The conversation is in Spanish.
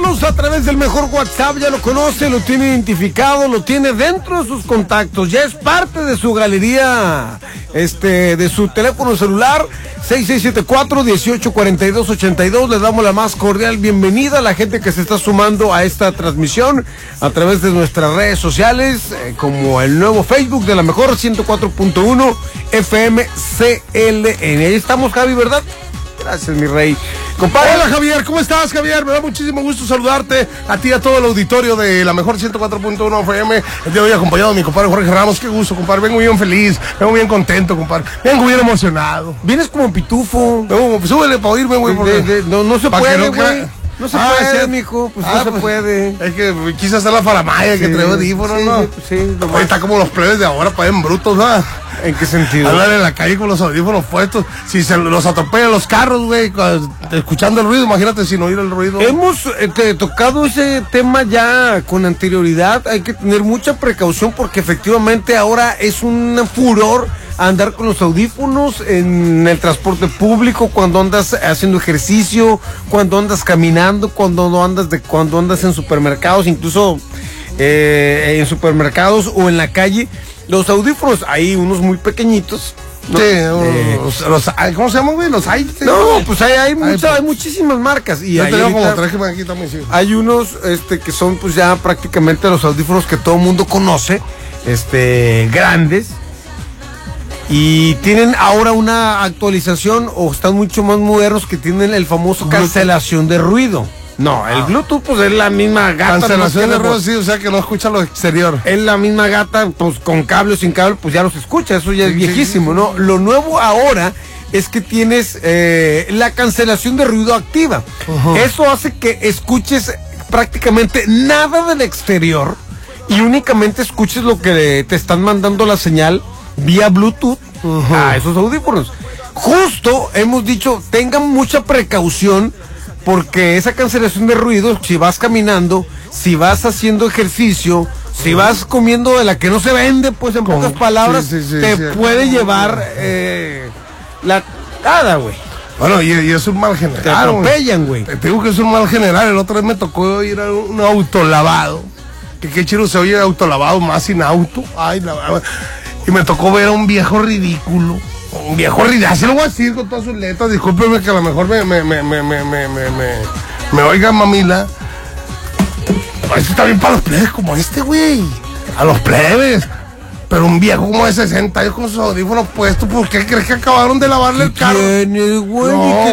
Llámenos a través del mejor WhatsApp, ya lo conoce, lo tiene identificado, lo tiene dentro de sus contactos, ya es parte de su galería, de su teléfono celular, 6674-184282. Le damos la más cordial bienvenida a la gente que se está sumando a esta transmisión a través de nuestras redes sociales, como el nuevo Facebook de la mejor 104.1 FM CLN. Ahí estamos, Javi, ¿verdad? Gracias, mi rey. Compadre. Hola, Javier, ¿cómo estás, Javier? Me da muchísimo gusto saludarte a ti y a todo el auditorio de la mejor 104.1 FM. El día de hoy acompañado de mi compadre Jorge Ramos. Qué gusto, compadre. Vengo bien feliz, vengo bien contento, compadre. Vengo bien emocionado. Vienes como pitufo. Súbele para oírme, güey. No se puede, güey. No se puede, mijo, pues no se puede. Es que quise hacer la faramaya, que trae audífonos, ¿no? Sí, ahí está como los plebes de ahora, parecen brutos, ¿no? ¿En qué sentido? Hablar en la calle con los audífonos puestos. Si se los atropellan los carros, güey, escuchando el ruido, imagínate sin oír el ruido. Hemos tocado ese tema ya con anterioridad. Hay que tener mucha precaución porque efectivamente ahora es un furor andar con los audífonos en el transporte público, cuando andas haciendo ejercicio, cuando andas caminando, cuando andas en supermercados, incluso en supermercados o en la calle. Los audífonos, hay unos muy pequeñitos, ¿no? Sí, ¿cómo se llaman, güey? Los hay. No, pues hay muchísimas marcas. Y yo tengo como tres que aquí también, sí. Hay unos que son pues ya prácticamente los audífonos que todo el mundo conoce, grandes. Y tienen ahora una actualización, o están mucho más modernos, que tienen el famoso cancelación de ruido. No, el Bluetooth pues es la misma gata. Cancelación de ruido, sí, o sea que no escucha lo exterior. Es la misma gata, pues con cable o sin cable, pues ya los escucha, eso ya es viejísimo, ¿no? Lo nuevo ahora es que tienes la cancelación de ruido activa. Eso hace que escuches prácticamente nada del exterior y únicamente escuches lo que te están mandando la señal vía Bluetooth a esos audífonos. Justo hemos dicho, tengan mucha precaución, porque esa cancelación de ruido, si vas caminando, si vas haciendo ejercicio, si vas comiendo de la que no se vende, pues en pocas palabras, te puede llevar la cara, güey. Bueno, y es un mal general. Te atropellan, güey. Te digo que es un mal general. El otro día me tocó ir a un autolavado. Que qué chido se oye autolavado más sin auto. Ay, y me tocó ver a un viejo ridículo. Un viejo ridículo, así lo voy a decir con todas sus letras. Discúlpeme que a lo mejor me oiga, mamila. Esto está bien para los plebes como güey. A los plebes. Pero un viejo como de 60 años con sus audífonos puestos, ¿por qué crees que acabaron de lavarle el carro? ¿Quién es, güey? No,